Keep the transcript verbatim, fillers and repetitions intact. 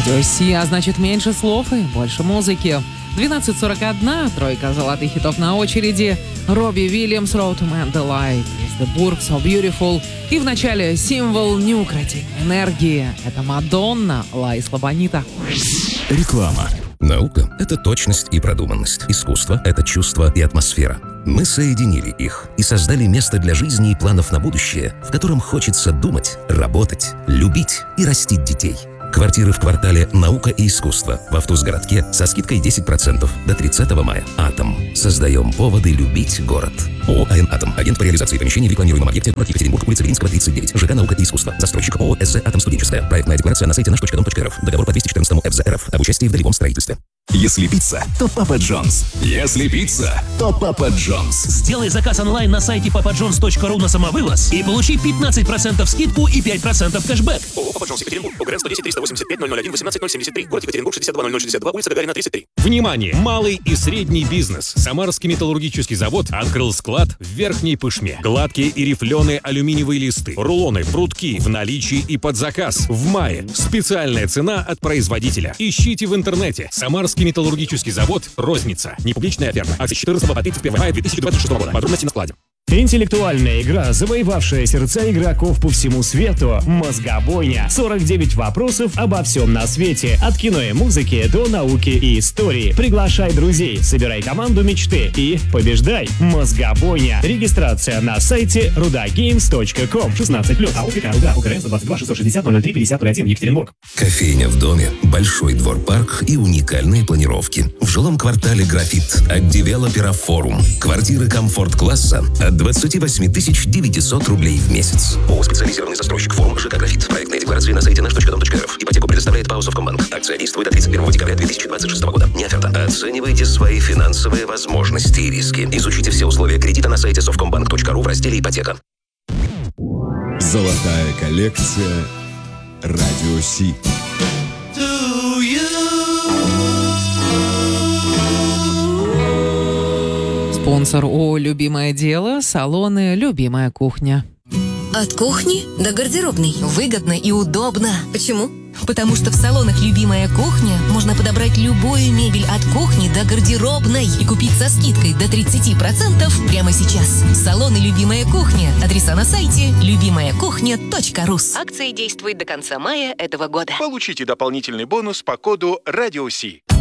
Радио Си, а значит меньше слов и больше музыки. двенадцать сорок один, тройка золотых хитов на очереди. Робби Уильямс, Road to Mandalay, Chris de Burgh, So Beautiful. И в начале символ неукротимой энергии. Это Мадонна, La Isla Bonita. Реклама. Наука — это точность и продуманность. Искусство — это чувство и атмосфера. Мы соединили их и создали место для жизни и планов на будущее, в котором хочется думать, работать, любить и растить детей. Квартиры в квартале «Наука и искусство» в Автузгородке со скидкой десять процентов до тридцатого мая. «Атом». Создаем поводы любить город. ООО «АН Атом». Агент по реализации помещений в рекламируемом объекте. Город Екатеринбург, улица Ленинского, тридцать девять. ЖК «Наука и искусство». Застройщик ООО «СЗ Атом Студенческая». Проектная декларация на сайте наш точка дом точка рф. Договор по двести четырнадцатому эф зэ эр эф об участии в долевом строительстве. Если пицца, то Папа Джонс. Если пицца, то Папа Джонс. Сделай заказ онлайн на сайте папа джонс точка ру на самовывоз и получи пятнадцать процентов скидку и пять процентов кэшбэк. ООО «Папа Джонс» Екатеринбург. ОГРН сто десять триста восемьдесят пять ноль ноль один восемнадцать ноль семьдесят три. Город Екатеринбург шестьдесят два ноль ноль шестьдесят два. Улица Гагарина тридцать три. Внимание! Малый и средний бизнес. Самарский металлургический завод открыл склад в Верхней Пышме. Гладкие и рифленые алюминиевые листы, рулоны, прутки в наличии и под заказ. В мае. Специальная цена от производителя. Ищите в интернете. Самарский металлургический завод. Розница. Непубличная оферта. Акция с четырнадцатого по тридцать первое мая две тысячи двадцать шестого года. Подробности на складе. Интеллектуальная игра, завоевавшая сердца игроков по всему свету. Мозгобойня. сорок девять вопросов обо всем на свете. От кино и музыки до науки и истории. Приглашай друзей, собирай команду мечты и побеждай. Мозгобойня. Регистрация на сайте рудагеймс точка ком. шестнадцать плюс. АО «Руда», УКРН сто двадцать два шестьсот шестьдесят ноль три пятьдесят один, Екатеринбург. Кофейня в доме, большой двор-парк и уникальные планировки. В жилом квартале «Графит» от девелопера «Форум». Квартиры комфорт-класса от двадцать восемь тысяч девятьсот рублей в месяц. ООО «Специализированный застройщик «Форум» ЖК «Графит». Проектные декларации на сайте наш точка дом точка рф. Ипотеку предоставляет ПАО «Совкомбанк». Акция действует до тридцать первого декабря две тысячи двадцать шестого года. Не оферта. Оценивайте свои финансовые возможности и риски. Изучите все условия кредита на сайте совкомбанк точка ру в разделе «Ипотека». Золотая коллекция Радио Си. Спонсор ООО «Любимое дело», салоны «Любимая кухня». От кухни до гардеробной. Выгодно и удобно. Почему? Потому что в салонах «Любимая кухня» можно подобрать любую мебель от кухни до гардеробной и купить со скидкой до тридцать процентов прямо сейчас. Салоны «Любимая кухня». Адреса на сайте любимая кухня точка ру. Акция действует до конца мая этого года. Получите дополнительный бонус по коду радио си.